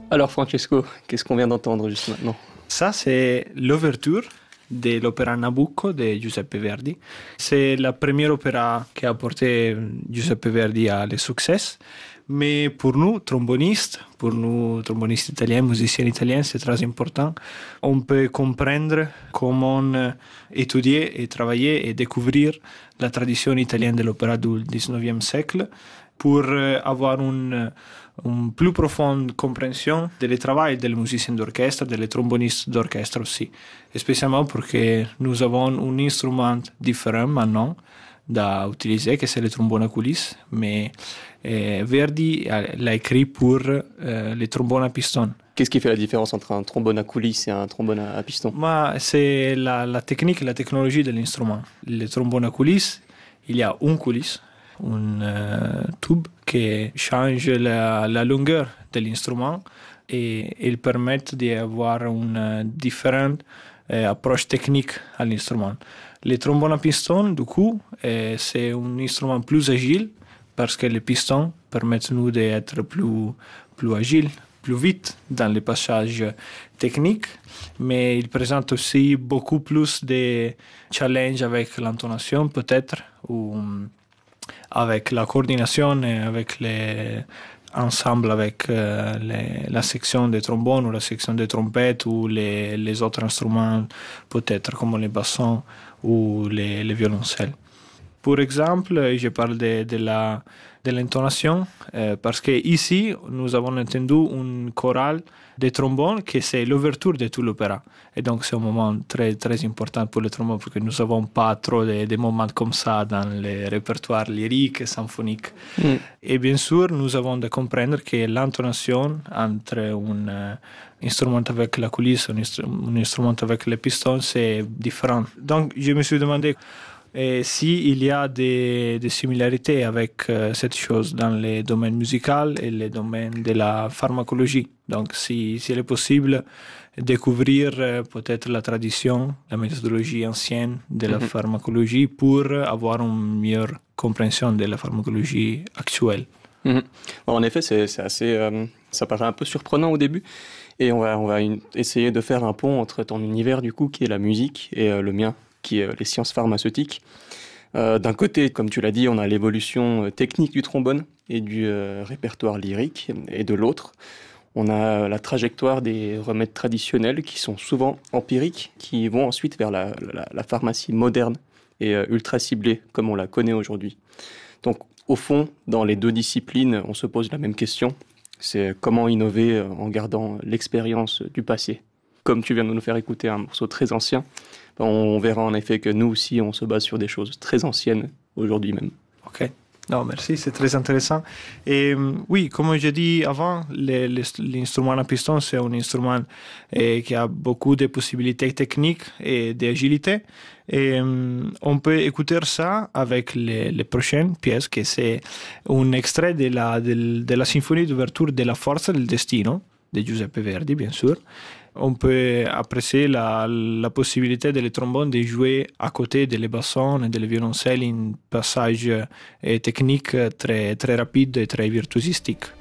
Alors Francesco, qu'est-ce qu'on vient d'entendre juste maintenant? Ça, c'est l'ouverture de l'opéra Nabucco de Giuseppe Verdi. C'est la première opéra qui a porté Giuseppe Verdi à le succès. Mais pour nous, trombonistes italiens, musiciens italiens, c'est très important. On peut comprendre comment étudier et travailler et découvrir la tradition italienne de l'opéra du 19e siècle pour avoir une plus profonde compréhension du travail des musiciens d'orchestre, des trombonistes d'orchestre aussi. Spécialement parce que nous avons un instrument différent maintenant à utiliser, que c'est le trombone à coulisses, mais Verdi l'a écrit pour les trombones à piston. Qu'est-ce qui fait la différence entre un trombone à coulisses et un trombone à piston? C'est la technique et la technologie de l'instrument. Le trombone à coulisses, il y a une coulisse, un tube qui change la longueur de l'instrument et il permet d'avoir une différente approche technique à l'instrument. Le trombone à piston, du coup, c'est un instrument plus agile parce que les pistons permettent nous d'être plus agile, plus vite dans les passages techniques, mais il présente aussi beaucoup plus de challenges avec l'intonation peut-être, ou avec la coordination et avec ensemble avec la section des trombones ou la section des trompettes ou les autres instruments peut-être comme les bassons ou les violoncelles. Pour exemple, je parle de l'intonation parce que ici nous avons entendu une chorale de trombone qui c'est l'ouverture de tout l'opéra et donc c'est un moment très très important pour le trombone parce que nous n'avons pas trop de moments comme ça dans les répertoires lyriques et symphoniques. Et bien sûr nous avons de comprendre que l'intonation entre un instrument avec la coulisse et un instrument avec le piston c'est différent. Donc je me suis demandé s'il y a des similarités avec cette chose dans les domaines musicaux et les domaines de la pharmacologie. Donc, s'il est possible de découvrir peut-être la tradition, la méthodologie ancienne de la pharmacologie pour avoir une meilleure compréhension de la pharmacologie actuelle. Bon, en effet, c'est assez, ça paraît un peu surprenant au début. Et on va essayer de faire un pont entre ton univers, du coup, qui est la musique, et le mien, qui est les sciences pharmaceutiques. D'un côté, comme tu l'as dit, on a l'évolution technique du trombone et du répertoire lyrique, et de l'autre, on a la trajectoire des remèdes traditionnels qui sont souvent empiriques, qui vont ensuite vers la pharmacie moderne et ultra ciblée, comme on la connaît aujourd'hui. Donc, au fond, dans les deux disciplines, on se pose la même question, c'est comment innover en gardant l'expérience du passé. Comme tu viens de nous faire écouter un morceau très ancien, on verra en effet que nous aussi, on se base sur des choses très anciennes aujourd'hui même. Ok. Non, merci, c'est très intéressant. Et oui, comme je dis avant, l'instrument à piston, c'est un instrument qui a beaucoup de possibilités techniques et d'agilité. Et on peut écouter ça avec les prochaines pièces, que c'est un extrait de la symphonie d'ouverture de La Forza del Destino, de Giuseppe Verdi, bien sûr. On peut apprécier la possibilité de les trombones de jouer à côté des bassons et des violoncelles un passage technique très, très rapide et très virtuosistique.